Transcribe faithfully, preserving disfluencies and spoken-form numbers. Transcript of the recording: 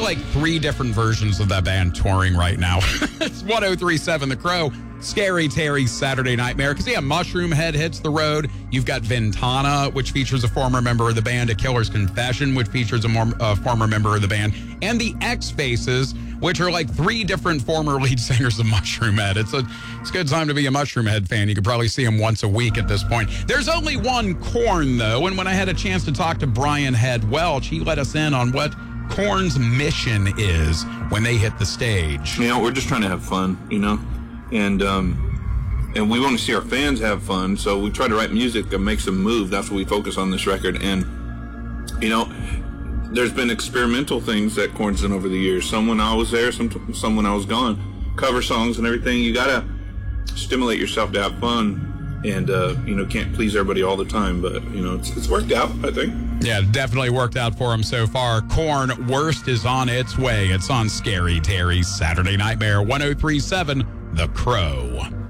like three different versions of that band touring right now. It's one oh three point seven The Crow. Scary Terry's Saturday Nightmare. Because, yeah, Mushroom Head hits the road. You've got Ventana, which features a former member of the band. A Killer's Confession, which features a more, uh, former member of the band. And the X-Faces, which are like three different former lead singers of Mushroom Head. It's a, it's a good time to be a Mushroom Head fan. You could probably see them once a week at this point. There's only one Korn, though. And when I had a chance to talk to Brian Head Welch, he let us in on what Korn's mission is when they hit the stage. You know, we're just trying to have fun, you know? And um, and we want to see our fans have fun, so we try to write music that makes them move. That's what we focus on this record. And, you know, there's been experimental things that Korn's done over the years. Some when I was there, some, some when I was gone. Cover songs and everything. You got to stimulate yourself to have fun. And, uh, you know, can't please everybody all the time. But, you know, it's, it's worked out, I think. Yeah, definitely worked out for him so far. Korn, Worst is on its way. It's on Scary Terry's Saturday Nightmare, one oh three point seven The Crow.